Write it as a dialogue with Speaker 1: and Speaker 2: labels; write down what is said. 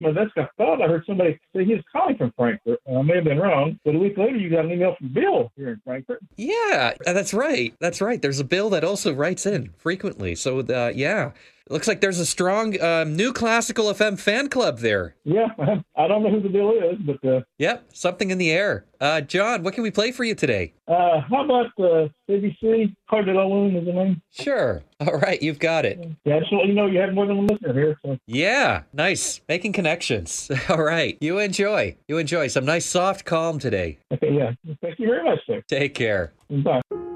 Speaker 1: I thought I heard somebody say he was calling from Frankfurt. I may have been wrong, but a week later you got an email from Bill here in Frankfurt.
Speaker 2: Yeah, that's right. That's right. There's a Bill that also writes in frequently. So, yeah. It looks like there's a strong New Classical FM fan club there.
Speaker 1: Yeah, I don't know who the Bill is, but...
Speaker 2: Yep, something in the air. John, what can we play for you today?
Speaker 1: How about ABC? Card de la Lune is the name?
Speaker 2: Sure. All right, you've got it.
Speaker 1: Yeah, I just want you to know you have more than one listener here. So.
Speaker 2: Yeah, nice. Making connections. All right, you enjoy. You enjoy. Some nice soft calm today.
Speaker 1: Okay, yeah. Thank you very much, sir.
Speaker 2: Take care.
Speaker 1: Bye.